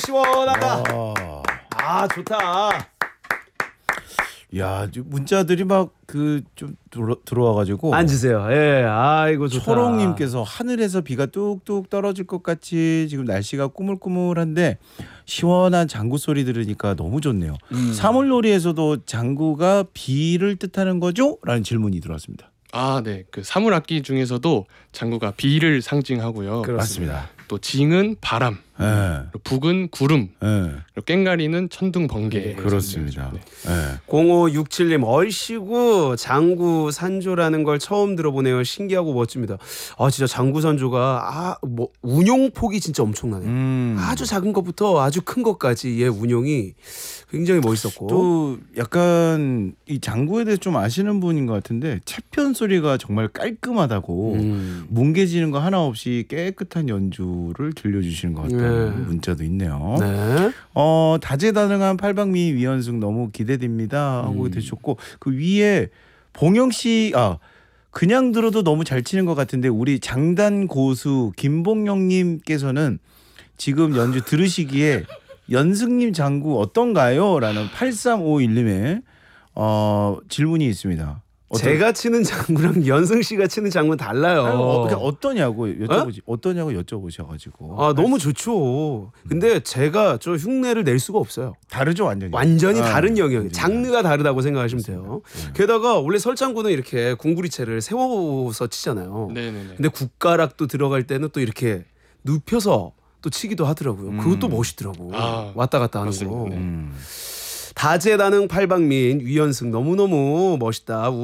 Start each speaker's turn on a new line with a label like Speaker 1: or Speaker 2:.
Speaker 1: 시원하다. 아 좋다.
Speaker 2: 야, 문자들이 막 그 좀 들어와가지고
Speaker 1: 앉으세요. 예, 아이고 좋다.
Speaker 2: 초롱님께서 하늘에서 비가 뚝뚝 떨어질 것 같이 지금 날씨가 꾸물꾸물한데 시원한 장구 소리 들으니까 너무 좋네요. 사물놀이에서도 장구가 비를 뜻하는 거죠? 라는 질문이 들어왔습니다.
Speaker 3: 아, 네. 그 사물 악기 중에서도 장구가 비를 상징하고요.
Speaker 2: 맞습니다.
Speaker 3: 또 징은 바람,
Speaker 2: 예.
Speaker 3: 북은 구름,
Speaker 2: 예.
Speaker 3: 그리고 꽹가리는 천둥 번개.
Speaker 2: 그렇습니다.
Speaker 3: 네.
Speaker 2: 예.
Speaker 1: 0567님 얼씨구 장구 산조라는 걸 처음 들어보네요. 신기하고 멋집니다. 아 진짜 장구 산조가 뭐 운용폭이 진짜 엄청나네요. 아주 작은 것부터 아주 큰 것까지 운용이 굉장히 멋있었고
Speaker 2: 또 약간 이 장구에 대해서 좀 아시는 분인 것 같은데 채편 소리가 정말 깔끔하다고 뭉개지는 거 하나 없이 깨끗한 연주를 들려주시는 것 같다는 문자도 있네요.
Speaker 1: 네.
Speaker 2: 다재다능한 팔방미 위연승 너무 기대됩니다 하고 되셨고 그 위에 봉영 씨 그냥 들어도 너무 잘 치는 것 같은데 우리 장단 고수 김봉영님께서는 지금 연주 들으시기에 연승님 장구 어떤가요? 라는 8351님의 질문이 있습니다.
Speaker 1: 제가 치는 장구랑 연승 씨가 치는 장구는 달라요.
Speaker 2: 어떠냐고 여쭤보셔가지고.
Speaker 1: 너무 좋죠. 근데 제가 저 흉내를 낼 수가 없어요.
Speaker 2: 다르죠 완전히.
Speaker 1: 완전히 다른 영역이 장르가 다르다고 생각하시면 돼요. 게다가 원래 설장구는 이렇게 궁구리채를 세워서 치잖아요.
Speaker 3: 네네네.
Speaker 1: 근데 국가락도 들어갈 때는 또 이렇게 눕혀서 또 치기도 하더라고요. 그것도 멋있더라고. 왔다 갔다 하는
Speaker 3: 맞습니다.
Speaker 1: 거.
Speaker 3: 네.
Speaker 1: 다재다능 팔방미인 위연승 너무너무 멋있다.